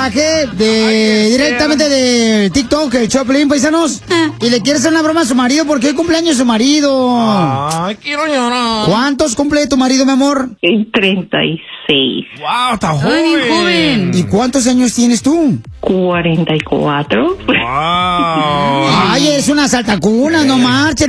mensaje directamente de TikTok, el Choplin, paisanos. Y le quiere hacer una broma a su marido porque hoy cumpleaños su marido. Ay, quiero llorar. ¿Cuántos cumple tu marido, mi amor? 36. Wow, está joven. Ay, bien joven. ¿Y cuántos años tienes tú? 44. Wow. Ay, es una saltacunas, no marches.